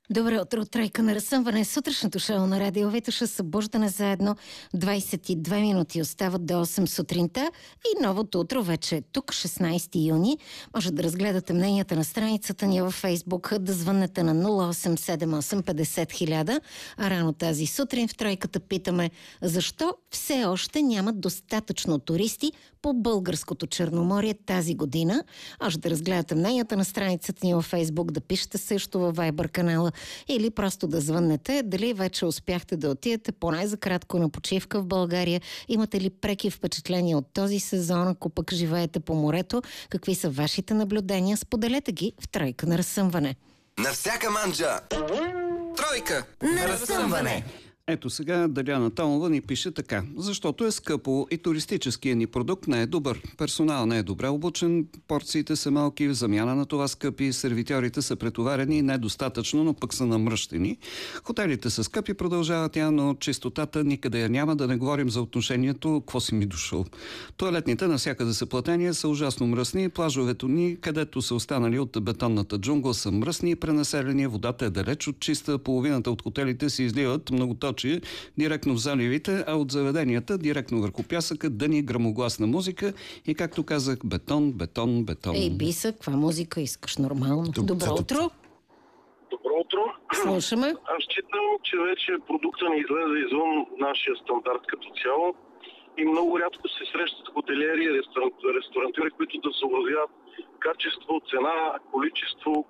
Добро утро, тройка на разсъмване. Сутрешното шоу на Радио Витоша, събуждане заедно. 22 минути остават до 8 сутринта и новото утро вече е тук, 16 юни. Може да разгледате мненията на страницата ни във Фейсбук, да звъннете на 0878 50 000. А рано тази сутрин в тройката питаме защо все още нямат достатъчно туристи по българското Черноморие тази година. Може да разгледате мненията на страницата ни във Фейсбук, да пишете също във Viber канала или просто да звъннете. Дали вече успяхте да отидете поне за кратко на почивка в България? Имате ли преки впечатления от този сезон, ако пък живеете по морето? Какви са вашите наблюдения? Споделете ги в тройка на разсъмване. На всяка манджа! Тройка на разсъмване! Ето сега Даряна Томова ни пише така. Защото е скъпо и туристическият ни продукт не е добър. Персонал не е добре обучен, порциите са малки, в замяна на това скъпи, сервитьорите са претоварени и недостатъчно, но пък са намръщени. Хотелите са скъпи, продължава тя, но чистотата никъде я няма, да не говорим за отношението, какво си ми дошъл. Тоалетните навсякъде са платени, са ужасно мръсни, плажовете ни, където са останали от бетонната джунгла, са мръсни и пренаселени, водата е далеч от чиста, половината от хотелите се изливат многоточие директно в заливите, а от заведенията директно върху пясъка, дъни, грамогласна музика и, както казах, бетон, бетон, бетон. Ей, Биса, каква музика искаш нормално? Добро утро! Добро утро. Слушаме. Аз считам, че вече продукта ни излезе извън нашия стандарт като цяло и много рядко се срещат хотелиери и ресторантьори, които да съобразяват качество, цена, количество,